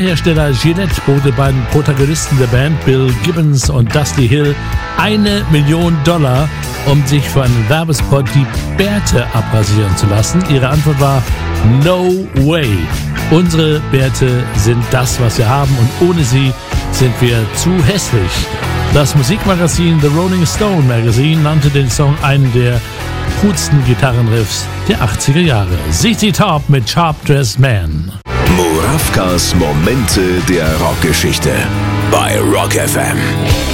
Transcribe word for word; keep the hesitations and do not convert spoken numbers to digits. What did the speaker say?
Hersteller Gillette bot den beiden Protagonisten der Band, Bill Gibbons und Dusty Hill, eine Million Dollar, um sich für einen Werbespot die Bärte abrasieren zu lassen. Ihre Antwort war No way. Unsere Bärte sind das, was wir haben, und ohne sie sind wir zu hässlich. Das Musikmagazin The Rolling Stone Magazine nannte den Song einen der coolsten Gitarrenriffs der achtziger Jahre. Z Z Top mit Sharp Dressed Man. Murawkas Momente der Rockgeschichte bei Rock F M.